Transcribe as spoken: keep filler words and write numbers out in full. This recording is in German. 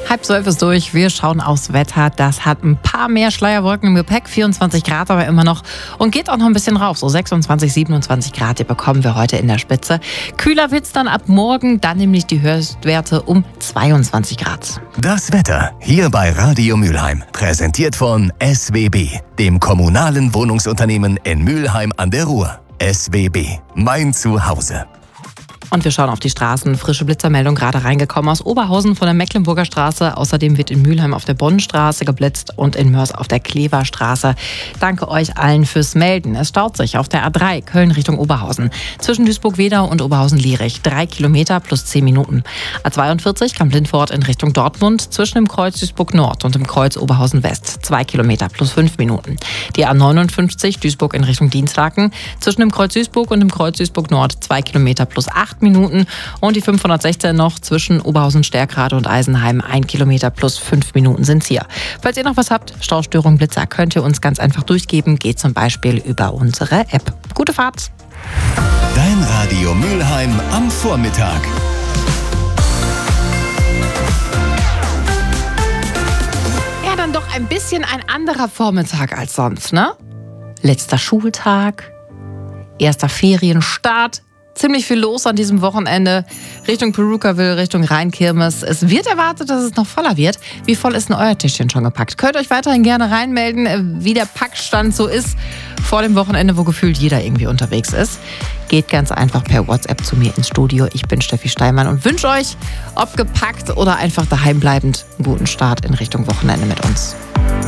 Halb zwölf ist durch, wir schauen aufs Wetter. Das hat ein paar mehr Schleierwolken im Gepäck, vierundzwanzig Grad aber immer noch und geht auch noch ein bisschen rauf. So sechsundzwanzig, siebenundzwanzig Grad, die bekommen wir heute in der Spitze. Kühler wird's dann ab morgen, dann nämlich die Höchstwerte um zweiundzwanzig Grad. Das Wetter hier bei Radio Mülheim, präsentiert von S W B, dem kommunalen Wohnungsunternehmen in Mülheim an der Ruhr. S W B, mein Zuhause. Und wir schauen auf die Straßen. Frische Blitzermeldung gerade reingekommen aus Oberhausen von der Mecklenburger Straße. Außerdem wird in Mülheim auf der Bonnstraße geblitzt und in Mörs auf der Kleverstraße. Danke euch allen fürs Melden. Es staut sich auf der A drei Köln Richtung Oberhausen. Zwischen Duisburg-Wedau und Oberhausen-Lierich. Drei Kilometer plus zehn Minuten. A zweiundvierzig Kamp-Lindfort in Richtung Dortmund. Zwischen dem Kreuz Duisburg-Nord und dem Kreuz Oberhausen-West. Zwei Kilometer plus fünf Minuten. Die A neunundfünfzig Duisburg in Richtung Dienstlaken. Zwischen dem Kreuz Duisburg und dem Kreuz Duisburg-Nord. Zwei Kilometer plus acht Minuten und die fünfhundertsechzehn noch zwischen Oberhausen-Stärkrade und Eisenheim. Ein Kilometer plus fünf Minuten sind's hier. Falls ihr noch was habt, Staustörung, Blitzer, könnt ihr uns ganz einfach durchgeben. Geht zum Beispiel über unsere App. Gute Fahrt! Dein Radio Mülheim am Vormittag. Ja, dann doch ein bisschen ein anderer Vormittag als sonst, ne? Letzter Schultag, erster Ferienstart. Ziemlich viel los an diesem Wochenende. Richtung Perukaville, Richtung Rheinkirmes. Es wird erwartet, dass es noch voller wird. Wie voll ist denn euer Tischchen schon gepackt? Könnt euch weiterhin gerne reinmelden, wie der Packstand so ist vor dem Wochenende, wo gefühlt jeder irgendwie unterwegs ist. Geht ganz einfach per WhatsApp zu mir ins Studio. Ich bin Steffi Steinmann und wünsche euch, ob gepackt oder einfach daheim bleibend, einen guten Start in Richtung Wochenende mit uns.